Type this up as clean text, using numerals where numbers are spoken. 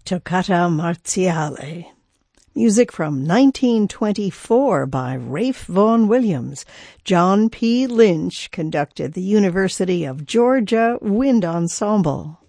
Toccata Marziale. Music from 1924 by Ralph Vaughan Williams. John P. Lynch conducted the University of Georgia Wind Ensemble.